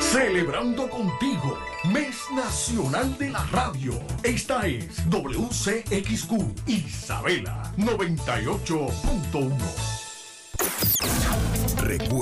Celebrando contigo, Mes Nacional de la Radio. Esta es WCXQ Isabela 98.1.